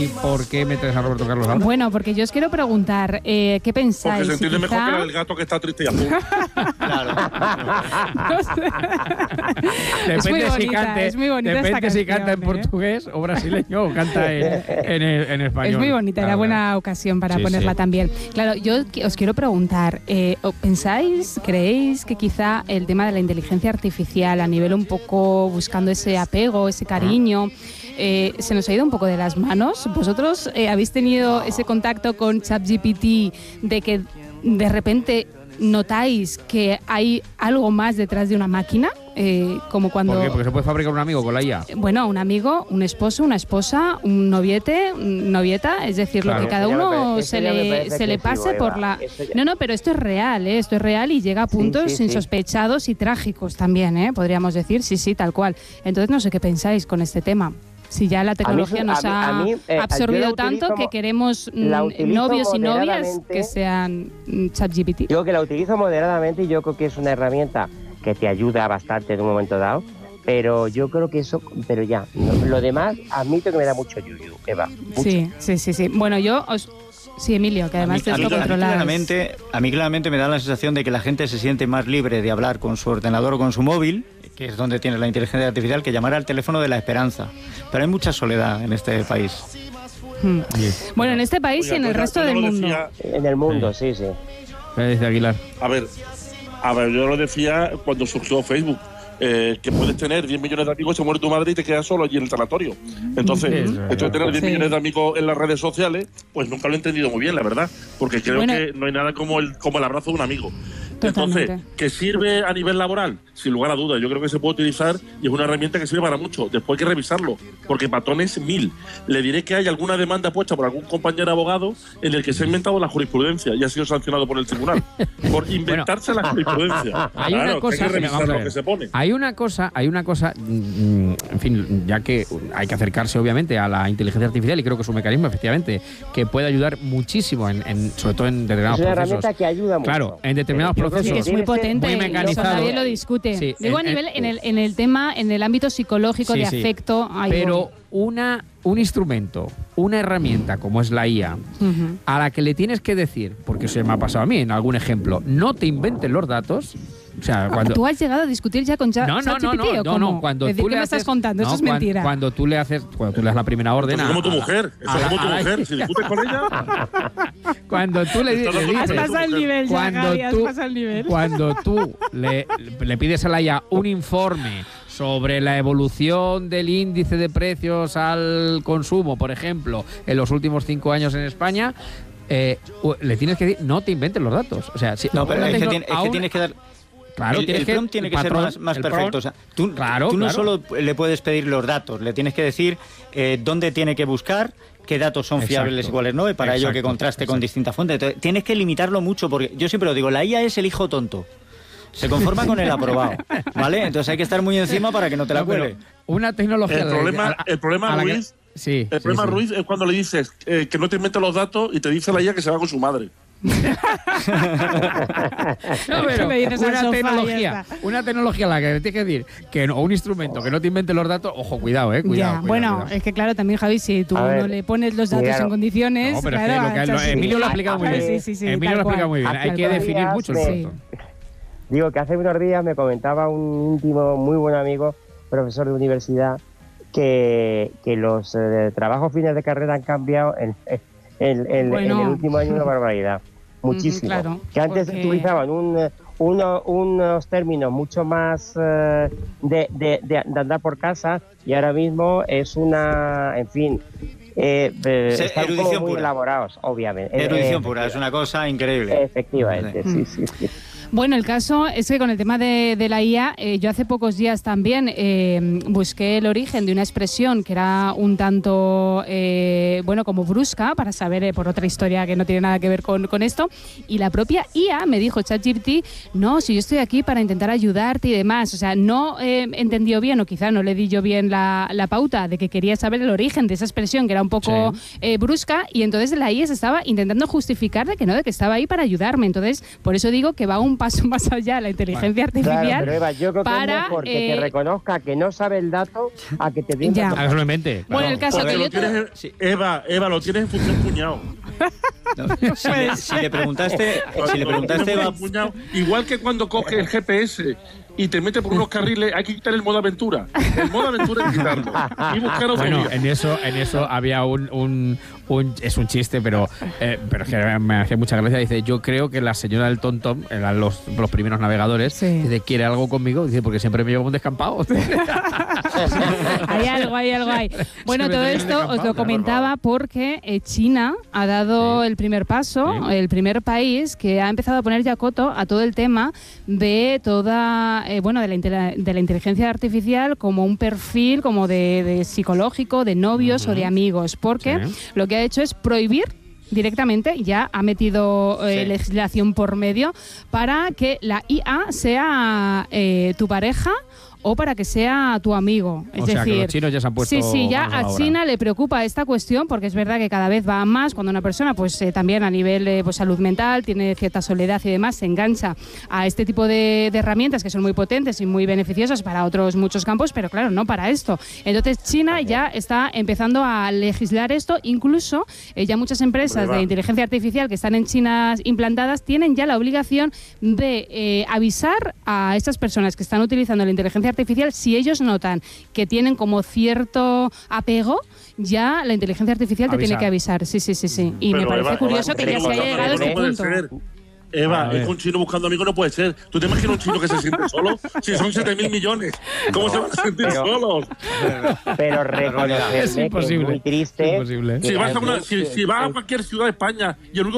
¿por qué metes a Roberto Carlos ahora? Bueno, porque yo os quiero preguntar, ¿qué pensáis? Porque se entiende si mejor que la del gato que está triste y azul. Claro. No sé. Es muy bonita depende esta si canción, canta en portugués o brasileño o canta en español. Es muy bonita, era buena ocasión para ponerla también. Claro, yo os quiero preguntar, ¿creéis que quizá el tema de la inteligencia artificial a nivel un poco buscando ese apego, ese cariño, se nos ha ido un poco de las manos? ¿Vosotros habéis tenido ese contacto con ChatGPT de que de repente notáis que hay algo más detrás de una máquina? Como cuando... ¿Por qué? Porque se puede fabricar un amigo con la IA. Bueno, un amigo, un esposo, una esposa, un noviete, novieta, es decir, lo que cada uno se le pase por la... No, pero esto es real, esto es real y llega a puntos insospechados y trágicos también, podríamos decir, sí, tal cual. Entonces no sé qué pensáis con este tema. Si ya la tecnología nos ha absorbido tanto que queremos novios y novias que sean ChatGPT. Yo que la utilizo moderadamente y yo creo que es una herramienta que te ayuda bastante en un momento dado, pero yo creo que eso, pero ya, lo demás admito que me da mucho yuyu, Eva. Mucho. Sí. Bueno, sí, Emilio, que además te lo controlas. A mí claramente me da la sensación de que la gente se siente más libre de hablar con su ordenador o con su móvil, que es donde tiene la inteligencia artificial, que llamar al teléfono de la esperanza. Pero hay mucha soledad en este país. Bueno, en este país y en el resto del mundo. En el mundo, sí. ¿Qué dice Aguilar? A ver, yo lo decía cuando surgió Facebook. Que puedes tener 10 millones de amigos, se muere tu madre y te quedas solo allí en el sanatorio. Entonces, esto de tener 10 millones de amigos en las redes sociales, pues nunca lo he entendido muy bien, la verdad. Porque creo que no hay nada como el abrazo de un amigo. Totalmente. Entonces, ¿que sirve a nivel laboral? Sin lugar a dudas, yo creo que se puede utilizar y es una herramienta que sirve para mucho. Después hay que revisarlo, porque patrones 1000. Le diré que hay alguna demanda puesta por algún compañero abogado en el que se ha inventado la jurispuridencia y ha sido sancionado por el tribunal por inventarse la jurisprudencia. Hay una cosa, hay que revisar lo que se pone. Hay una cosa, en fin, ya que hay que acercarse obviamente a la inteligencia artificial y creo que es un mecanismo efectivamente que puede ayudar muchísimo sobre todo en determinados procesos. Es una herramienta que ayuda mucho. Claro, en determinados procesos. Sí, que es muy potente, muy mecanizado. Nadie lo discute. Sí, digo a nivel, en el tema, en el ámbito psicológico de afecto. Pero un instrumento, una herramienta como es la IA, a la que le tienes que decir, porque se me ha pasado a mí en algún ejemplo, no te inventes los datos. O sea, ¿Tú has llegado a discutir ya con ChatGPT? No. Cuando ¿Qué me estás contando? Eso es mentira. Cuando tú le haces la primera orden. Es como tu mujer. Eso es como tu mujer. Si discutes con ella. Cuando tú le dices. Has pasado el nivel, Cuando tú le pides a la IA un informe sobre la evolución del índice de precios al consumo, por ejemplo, en los últimos 5 años en España, le tienes que decir, no te inventes los datos. O sea, pero es que tienes que dar... Claro, el prompt tiene que ser más perfecto. O sea, tú no solo le puedes pedir los datos, le tienes que decir dónde tiene que buscar, qué datos son fiables y cuáles no, y para ello que contraste con distintas fuentes. Entonces, tienes que limitarlo mucho, porque yo siempre lo digo, la IA es el hijo tonto. Se conforma con el aprobado, ¿vale? Entonces hay que estar muy encima para que no te la cuele. Una tecnología... El problema, Ruiz, Ruiz, es cuando le dices que no te inventes los datos y te dice la IA que se va con su madre. Una tecnología a la que tienes que decir que no, un instrumento que no te invente los datos, ojo, cuidado. Cuidado. Es que claro, también Javi, si tú no le pones los datos en condiciones, no, pero Emilio lo ha explicado muy bien. Emilio lo ha explicado muy bien. Hay que definir mucho el producto. Digo que hace unos días me comentaba un íntimo, muy buen amigo, profesor de universidad, que los trabajos fines de carrera han cambiado en el último año una barbaridad. Muchísimo. Claro, que antes se utilizaban unos términos mucho más de andar por casa y ahora mismo es una, en fin... están como muy elaborados, obviamente. Erudición pura, es una cosa increíble. Efectivamente, sí. Bueno, el caso es que con el tema de la IA, yo hace pocos días también busqué el origen de una expresión que era un tanto, como brusca, para saber por otra historia que no tiene nada que ver con esto, y la propia IA me dijo, ChatGPT, no, si yo estoy aquí para intentar ayudarte y demás, o sea, no entendió bien, o quizá no le di yo bien la pauta de que quería saber el origen de esa expresión, que era un poco brusca, y entonces la IA se estaba intentando justificar de que estaba ahí para ayudarme. Entonces, por eso digo que va un paso más allá la inteligencia artificial. Claro, pero Eva, yo creo que para, es mejor que te reconozca que no sabe el dato a que te brinda. Absolutamente. Bueno, el caso que yo Eva, lo tienes en función cuñado. No, si le preguntaste, Eva, igual que cuando coge el GPS y te mete por unos carriles, hay que quitar el modo aventura. El modo aventura hay que quitarlo. Y buscar otro. Bueno, en eso había es un chiste, pero es que me hacía mucha gracia. Dice, yo creo que la señora del TomTom, eran los primeros navegadores, dice, ¿quiere algo conmigo? Dice, porque siempre me llevo un descampado. Hay algo. Bueno, todo esto os lo comentaba porque China ha dado el primer paso, el primer país que ha empezado a poner ya coto a todo el tema de toda, de la inteligencia artificial como un perfil como de psicológico, de novios o de amigos, porque lo que ha hecho es prohibir directamente, ya ha metido legislación por medio para que la IA sea tu pareja o para que sea tu amigo. Es decir, que los chinos ya se han puesto ya a China le preocupa esta cuestión porque es verdad que cada vez va más cuando una persona pues también a nivel salud mental, tiene cierta soledad y demás, se engancha a este tipo de herramientas que son muy potentes y muy beneficiosas para otros muchos campos, pero claro, no para esto. Entonces China ya está empezando a legislar esto, incluso ya muchas empresas de inteligencia artificial que están en China implantadas tienen ya la obligación de avisar a estas personas que están utilizando la inteligencia artificial si ellos notan que tienen como cierto apego, ya la inteligencia artificial te tiene que avisar. Sí. Y pero me parece curioso que ya se haya llegado a este punto. Eva, es que un chino buscando amigos no puede ser. ¿Tú te imaginas un chino que se siente solo? Si son 7.000 millones, ¿cómo se van a sentir solos? Pero reconocerme que es muy triste. Si vas a cualquier ciudad de España y el único